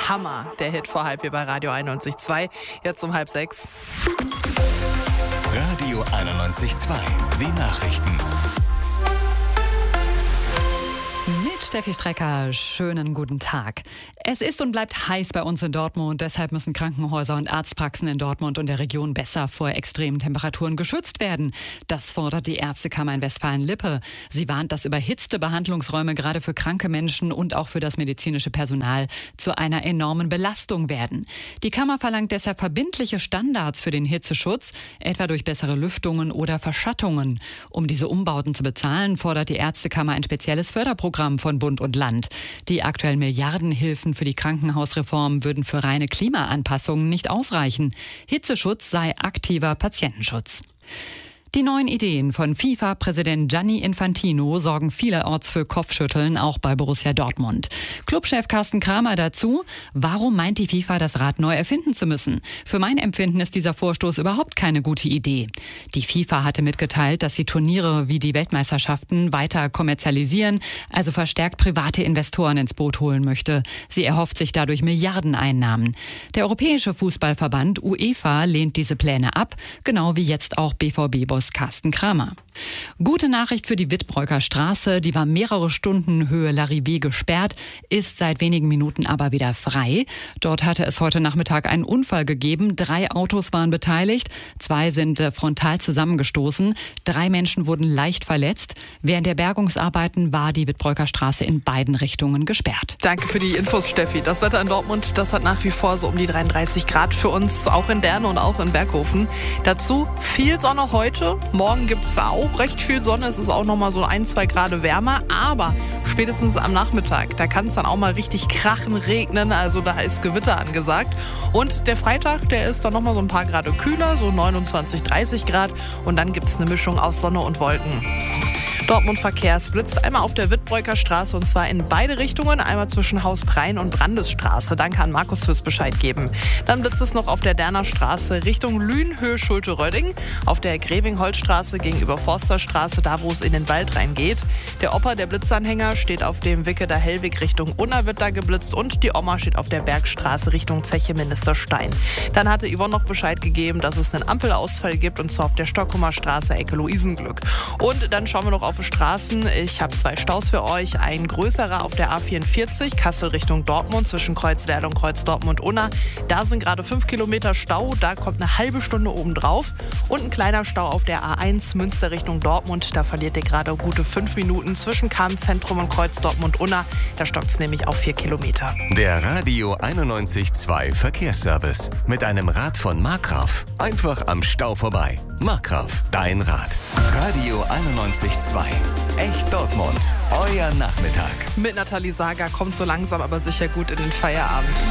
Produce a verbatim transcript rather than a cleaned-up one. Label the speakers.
Speaker 1: Hammer, der Hit vor halb hier bei Radio einundneunzig Komma zwei. Jetzt um halb sechs.
Speaker 2: Radio einundneunzig Komma zwei, die Nachrichten.
Speaker 3: Mit Steffi Strecker, schönen guten Tag. Es ist und bleibt heiß bei uns in Dortmund. Deshalb müssen Krankenhäuser und Arztpraxen in Dortmund und der Region besser vor extremen Temperaturen geschützt werden. Das fordert die Ärztekammer in Westfalen-Lippe. Sie warnt, dass überhitzte Behandlungsräume gerade für kranke Menschen und auch für das medizinische Personal zu einer enormen Belastung werden. Die Kammer verlangt deshalb verbindliche Standards für den Hitzeschutz, etwa durch bessere Lüftungen oder Verschattungen. Um diese Umbauten zu bezahlen, fordert die Ärztekammer ein spezielles Förderprogramm von Bund und Land. Die aktuellen Milliardenhilfen für die Krankenhausreform würden für reine Klimaanpassungen nicht ausreichen. Hitzeschutz sei aktiver Patientenschutz. Die neuen Ideen von FIFA-Präsident Gianni Infantino sorgen vielerorts für Kopfschütteln, auch bei Borussia Dortmund. Clubchef Carsten Kramer dazu: Warum meint die FIFA, das Rad neu erfinden zu müssen? Für mein Empfinden ist dieser Vorstoß überhaupt keine gute Idee. Die FIFA hatte mitgeteilt, dass sie Turniere wie die Weltmeisterschaften weiter kommerzialisieren, also verstärkt private Investoren ins Boot holen möchte. Sie erhofft sich dadurch Milliardeneinnahmen. Der Europäische Fußballverband UEFA lehnt diese Pläne ab, genau wie jetzt auch B V B-Boss Carsten Kramer. Gute Nachricht für die Wittbräuker Straße, die war mehrere Stunden Höhe Larrivée gesperrt, ist seit wenigen Minuten aber wieder frei. Dort hatte es heute Nachmittag einen Unfall gegeben. Drei Autos waren beteiligt, zwei sind äh, frontal zusammengestoßen, drei Menschen wurden leicht verletzt. Während der Bergungsarbeiten war die Wittbräuker Straße in beiden Richtungen gesperrt.
Speaker 1: Danke für die Infos, Steffi. Das Wetter in Dortmund, das hat nach wie vor so um die dreiunddreißig Grad für uns, auch in Derne und auch in Berghofen. Dazu viel Sonne heute. Morgen gibt es auch recht viel Sonne. Es ist auch noch mal so ein, zwei Grad wärmer. Aber spätestens am Nachmittag, da kann es dann auch mal richtig krachen, regnen. Also da ist Gewitter angesagt. Und der Freitag, der ist dann noch mal so ein paar Grad kühler, so neunundzwanzig, dreißig Grad. Und dann gibt es eine Mischung aus Sonne und Wolken. Dortmund Verkehrsblitzt einmal auf der Wittbräuker Straße und zwar in beide Richtungen, einmal zwischen Haus Prein und Brandesstraße. Danke an Markus fürs Bescheid geben. Dann blitzt es noch auf der Derner Straße Richtung Lünen, Höhe Schulte-Rödding, auf der Greving-Holzstraße gegenüber Forsterstraße, da wo es in den Wald reingeht. Der Opa, der Blitzanhänger, steht auf dem Wicketer Hellweg Richtung Unna, wird da geblitzt, und die Oma steht auf der Bergstraße Richtung Zeche Ministerstein. Dann hatte Yvonne noch Bescheid gegeben, dass es einen Ampelausfall gibt, und zwar auf der Stockholmer Straße Ecke Luisenglück. Und dann schauen wir noch auf Straßen. Ich habe zwei Staus für euch. Ein größerer auf der A vierundvierzig, Kassel Richtung Dortmund, zwischen Kreuzwerl und Kreuz Dortmund-Unna. Da sind gerade fünf Kilometer Stau, da kommt eine halbe Stunde oben drauf. Und ein kleiner Stau auf der A eins, Münster Richtung Dortmund. Da verliert ihr gerade gute fünf Minuten zwischen Kahn-Zentrum und Kreuz Dortmund-Unna. Da stockt es nämlich auf vier Kilometer.
Speaker 2: Der Radio einundneunzig Komma zwei Verkehrsservice mit einem Rad von Markgraf. Einfach am Stau vorbei. Markgraf, dein Rad. Radio einundneunzig Komma zwei. Echt Dortmund. Euer Nachmittag.
Speaker 1: Mit Nathalie Sager kommt so langsam aber sicher gut in den Feierabend.